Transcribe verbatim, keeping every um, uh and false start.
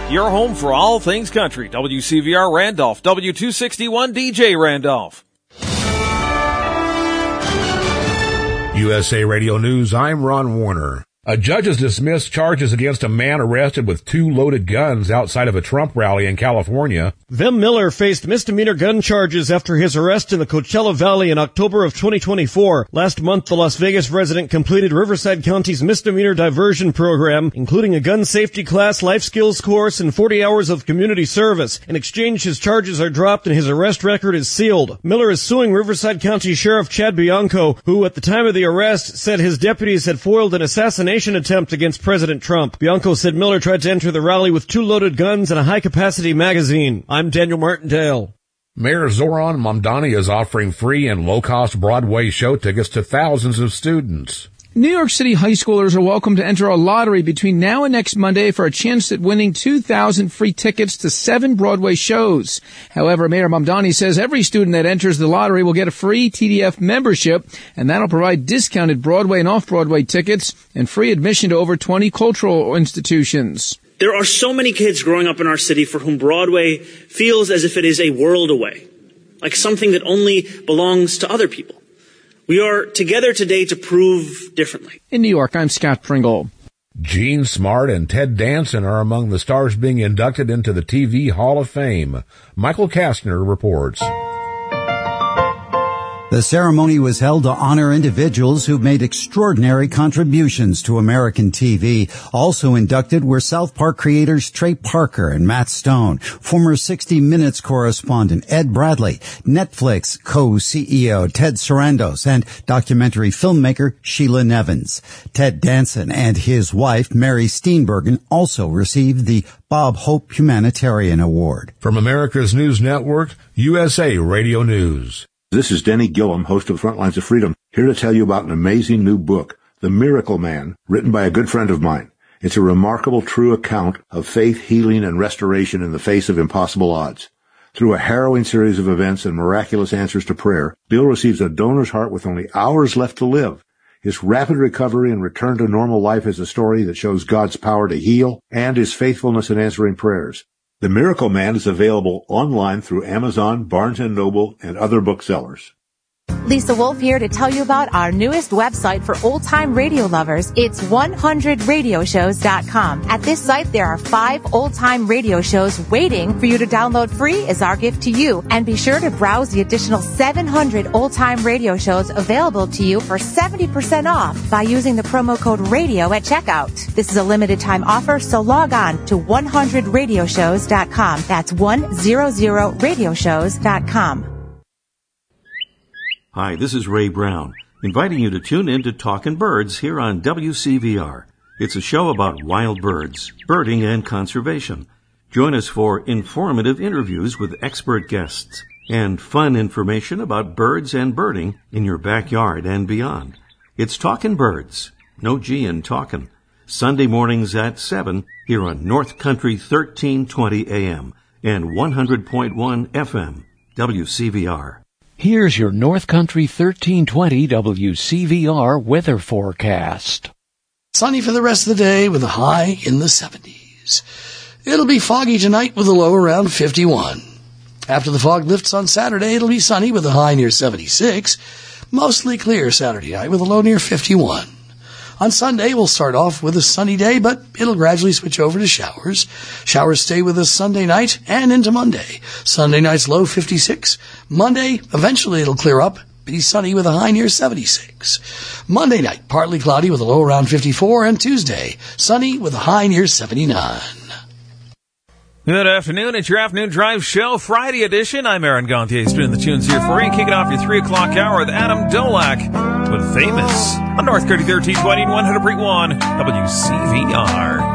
your home for all things country. W C V R Randolph, W two sixty-one D J Randolph. U S A Radio News, I'm Ron Warner. A judge has dismissed charges against a man arrested with two loaded guns outside of a Trump rally in California. Vem Miller faced misdemeanor gun charges after his arrest in the Coachella Valley in October of twenty twenty-four. Last month, the Las Vegas resident completed Riverside County's misdemeanor diversion program, including a gun safety class, life skills course, and forty hours of community service. In exchange, his charges are dropped and his arrest record is sealed. Miller is suing Riverside County Sheriff Chad Bianco, who at the time of the arrest said his deputies had foiled an assassination attempt against President Trump. Bianco said Miller tried to enter the rally with two loaded guns and a high-capacity magazine. I'm Daniel Martindale. Mayor Zoran Mamdani is offering free and low-cost Broadway show tickets to thousands of students. New York City high schoolers are welcome to enter a lottery between now and next Monday for a chance at winning two thousand free tickets to seven Broadway shows. However, Mayor Mamdani says every student that enters the lottery will get a free T D F membership, and that'll provide discounted Broadway and off-Broadway tickets and free admission to over twenty cultural institutions. There are so many kids growing up in our city for whom Broadway feels as if it is a world away, like something that only belongs to other people. We are together today to prove differently. In New York, I'm Scott Pringle. Gene Smart and Ted Danson are among the stars being inducted into the T V Hall of Fame. Michael Kastner reports. The ceremony was held to honor individuals who've made extraordinary contributions to American T V. Also inducted were South Park creators Trey Parker and Matt Stone, former sixty minutes correspondent Ed Bradley, Netflix co-C E O Ted Sarandos, and documentary filmmaker Sheila Nevins. Ted Danson and his wife Mary Steenburgen also received the Bob Hope Humanitarian Award. From America's News Network, U S A Radio News. This is Denny Gillum, host of Frontlines of Freedom, here to tell you about an amazing new book, The Miracle Man, written by a good friend of mine. It's a remarkable, true account of faith, healing, and restoration in the face of impossible odds. Through a harrowing series of events and miraculous answers to prayer, Bill receives a donor's heart with only hours left to live. His rapid recovery and return to normal life is a story that shows God's power to heal and his faithfulness in answering prayers. The Miracle Man is available online through Amazon, Barnes and Noble, and other booksellers. Lisa Wolf here to tell you about our newest website for old-time radio lovers. It's one hundred radio shows dot com. At this site, there are five old-time radio shows waiting for you to download free as our gift to you. And be sure to browse the additional seven hundred old-time radio shows available to you for seventy percent off by using the promo code RADIO at checkout. This is a limited-time offer, so log on to one hundred radio shows dot com. That's one hundred radio shows dot com. Hi, this is Ray Brown, inviting you to tune in to Talkin' Birds here on W C V R. It's a show about wild birds, birding, and conservation. Join us for informative interviews with expert guests and fun information about birds and birding in your backyard and beyond. It's Talkin' Birds, no G in talkin', Sunday mornings at seven here on North Country thirteen twenty A M and one hundred point one F M, W C V R. Here's your North Country thirteen twenty W C V R weather forecast. Sunny for the rest of the day with a high in the seventies. It'll be foggy tonight with a low around fifty-one. After the fog lifts on Saturday, it'll be sunny with a high near seventy-six. Mostly clear Saturday night with a low near fifty-one. On Sunday, we'll start off with a sunny day, but it'll gradually switch over to showers. Showers stay with us Sunday night and into Monday. Sunday night's low fifty-six. Monday, eventually it'll clear up, be sunny with a high near seventy-six. Monday night, partly cloudy with a low around fifty-four, and Tuesday, sunny with a high near seventy-nine. Good afternoon. It's your Afternoon Drive Show, Friday edition. I'm Aaron Gontier, spinning the tunes here for you. Kicking off your three o'clock hour with Adam Dolak with Famous on North Country thirteen twenty and one hundred point one W C V R.